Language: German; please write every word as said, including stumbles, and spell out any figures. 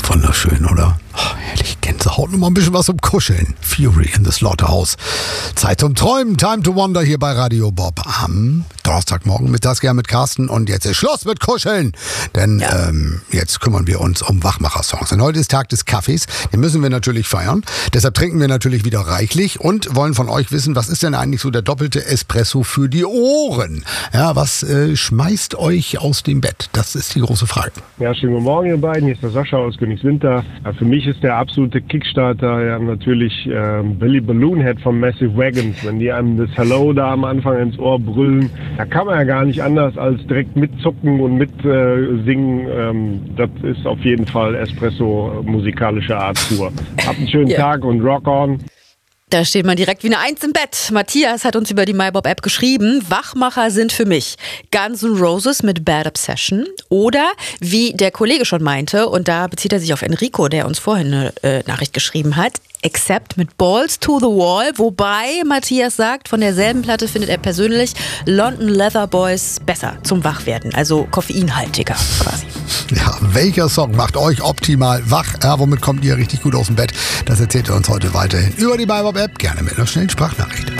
Wunderschön, oder? Oh, herrlich, Gänsehaut, noch mal ein bisschen was zum Kuscheln. Fury in the Slaughterhouse. Zeit zum Träumen, Time to Wonder hier bei Radio Bob am Donnerstagmorgen mit das gern mit Carsten. Und jetzt ist Schluss mit Kuscheln, denn ja. ähm, jetzt kümmern wir uns um Wachmacher-Songs. Denn heute ist Tag des Kaffees, den müssen wir natürlich feiern. Deshalb trinken wir natürlich wieder reichlich und wollen von euch wissen, was ist denn eigentlich so der doppelte Espresso für die Ohren? Ja, was äh, schmeißt euch aus dem Bett? Das ist die große Frage. Ja, schönen guten Morgen, ihr beiden. Hier ist der Sascha aus Königswinter. Ja, für mich ist der absolute Kickstarter ja natürlich äh, Billy Balloonhead von Massive Wagons. Wenn die einem das Hello da am Anfang ins Ohr brüllen, da kann man ja gar nicht anders als direkt mitzucken und mitsingen. Äh, ähm, das ist auf jeden Fall Espresso musikalischer Art pur. Habt einen schönen yeah. Tag und rock on. Da steht man direkt wie eine Eins im Bett. Matthias hat uns über die MyBob-App geschrieben, Wachmacher sind für mich Guns N' Roses mit Bad Obsession oder, wie der Kollege schon meinte, und da bezieht er sich auf Enrico, der uns vorhin eine äh, Nachricht geschrieben hat, Accept mit Balls to the Wall, wobei Matthias sagt, von derselben Platte findet er persönlich London Leather Boys besser zum Wachwerden, also koffeinhaltiger quasi. Ja, welcher Song macht euch optimal wach? Ja, womit kommt ihr richtig gut aus dem Bett? Das erzählt ihr uns heute weiterhin über die MyBob-App, gerne mit einer schnellen Sprachnachricht.